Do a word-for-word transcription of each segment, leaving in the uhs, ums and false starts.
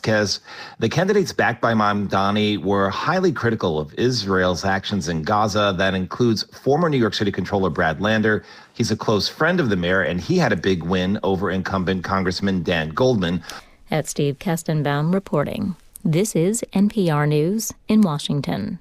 Vasquez. The candidates backed by Mamdani were highly critical of Israel's actions in Gaza. That includes former New York City Controller Brad Lander. He's a close friend of the mayor, and he had a big win over incumbent Congressman Dan Goldman. At Steve Kestenbaum reporting. This is N P R News in Washington.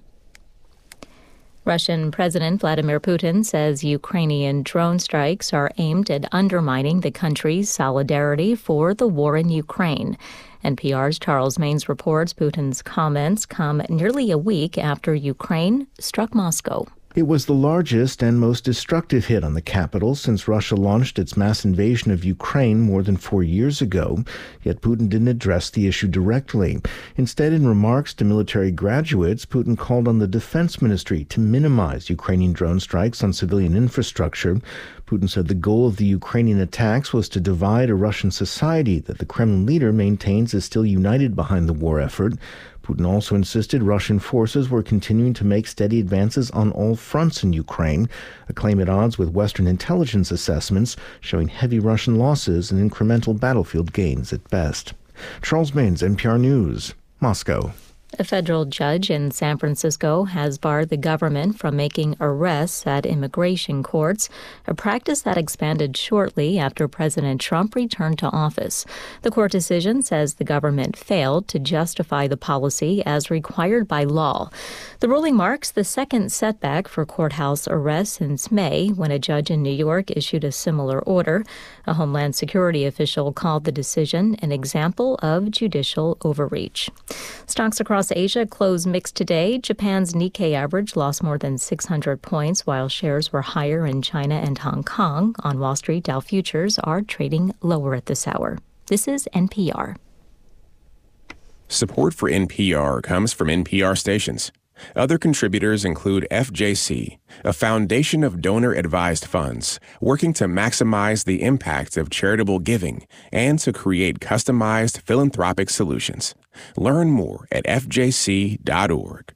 Russian President Vladimir Putin says Ukrainian drone strikes are aimed at undermining the country's solidarity for the war in Ukraine. N P R's Charles Maines reports Putin's comments come nearly a week after Ukraine struck Moscow. It was the largest and most destructive hit on the capital since Russia launched its mass invasion of Ukraine more than four years ago. Yet Putin didn't address the issue directly. Instead, in remarks to military graduates, Putin called on the defense ministry to minimize Ukrainian drone strikes on civilian infrastructure. Putin said the goal of the Ukrainian attacks was to divide a Russian society that the Kremlin leader maintains is still united behind the war effort. Putin also insisted Russian forces were continuing to make steady advances on all fronts in Ukraine, a claim at odds with Western intelligence assessments showing heavy Russian losses and incremental battlefield gains at best. Charles Maines, N P R News, Moscow. A federal judge in San Francisco has barred the government from making arrests at immigration courts, a practice that expanded shortly after President Trump returned to office. The court decision says the government failed to justify the policy as required by law. The ruling marks the second setback for courthouse arrests since May, when a judge in New York issued a similar order. A Homeland Security official called the decision an example of judicial overreach. Stocks across Asia closed mixed today. Japan's Nikkei average lost more than six hundred points, while shares were higher in China and Hong Kong. On Wall Street, Dow futures are trading lower at this hour. This is N P R. Support for N P R comes from N P R stations. Other contributors include F J C, a foundation of donor-advised funds working to maximize the impact of charitable giving and to create customized philanthropic solutions. Learn more at F J C dot org.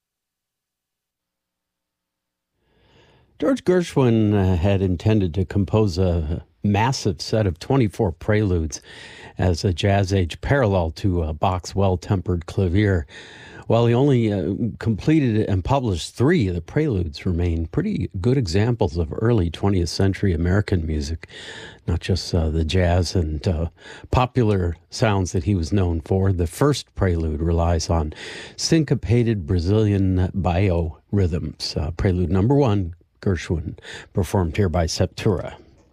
George Gershwin uh, had intended to compose a massive set of twenty-four preludes as a jazz age parallel to uh, Bach's Well-Tempered Clavier. While he only uh, completed and published three, the preludes remain pretty good examples of early twentieth century American music, not just uh, the jazz and uh, popular sounds that he was known for. The first prelude relies on syncopated Brazilian biorhythms. Uh, prelude number one, Gershwin, performed here by Septura.